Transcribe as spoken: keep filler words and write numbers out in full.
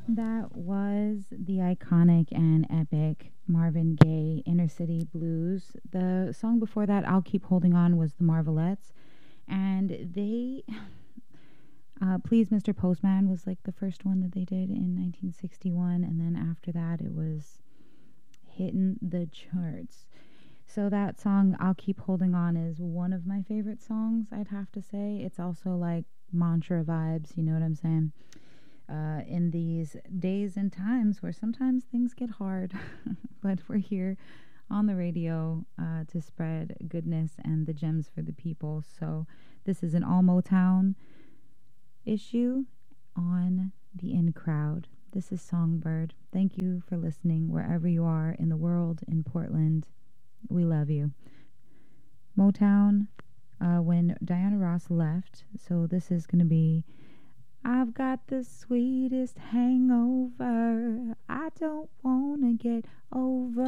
That was the iconic and epic Marvin Gaye Inner City Blues. The song before that, I'll Keep Holding On, was the Marvelettes. And they, uh, Please Mister Postman was like the first one that they did in nineteen sixty-one. And then after that, it was hitting the charts. So that song, I'll Keep Holding On, is one of my favorite songs, I'd have to say. It's also like mantra vibes, you know what I'm saying? Uh, in these days and times where sometimes things get hard, but we're here on the radio uh, to spread goodness and the gems for the people. So this is an All Motown issue on the In Crowd. This is Songbird. Thank you for listening wherever you are in the world, in Portland. We love you. Motown, uh, when Diana Ross left, so this is going to be I've got the sweetest hangover. I don't want to get over.